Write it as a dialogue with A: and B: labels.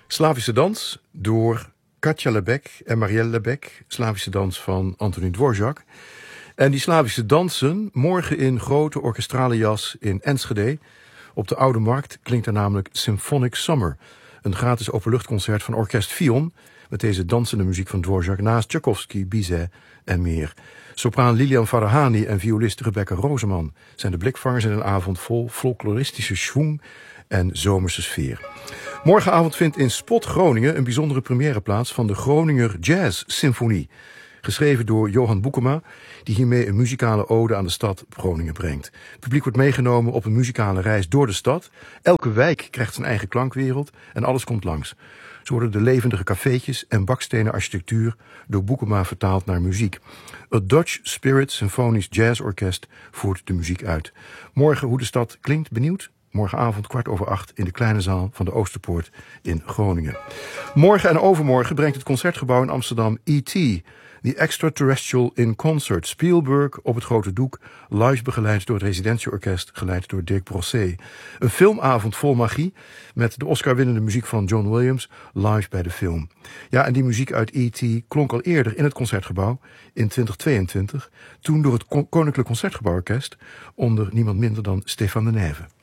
A: Slavische dans door Katja Lebec en Marielle Lebec. Slavische dans van Antonín Dvořák. En die Slavische dansen morgen in grote orkestrale jas in Enschede. Op de Oude Markt klinkt er namelijk Symphonic Summer. Een gratis openluchtconcert van Orkest Fion. Met deze dansende muziek van Dvořák naast Tchaikovsky, Bizet en meer. Sopraan Lilian Farahani en violist Rebecca Roseman zijn de blikvangers in een avond vol folkloristische schwung en zomerse sfeer. Morgenavond vindt in Spot Groningen een bijzondere première plaats van de Groninger Jazz Symfonie. Geschreven door Johan Boekema, die hiermee een muzikale ode aan de stad Groningen brengt. Het publiek wordt meegenomen op een muzikale reis door de stad. Elke wijk krijgt zijn eigen klankwereld en alles komt langs. Zo worden de levendige cafeetjes en bakstenen architectuur door Boekema vertaald naar muziek. Het Dutch Spirit Symphonisch Jazz Orkest voert de muziek uit. Morgen hoe de stad klinkt, benieuwd? Morgenavond 7:15 in de kleine zaal van de Oosterpoort in Groningen. Morgen en overmorgen brengt het Concertgebouw in Amsterdam E.T., The Extraterrestrial in Concert. Spielberg op het grote doek, live begeleid door het residentieorkest, geleid door Dirk Brossé. Een filmavond vol magie met de Oscar-winnende muziek van John Williams live bij de film. Ja, en die muziek uit E.T. klonk al eerder in het Concertgebouw in 2022, toen door het Koninklijk Concertgebouworkest onder niemand minder dan Stefan de Nijve.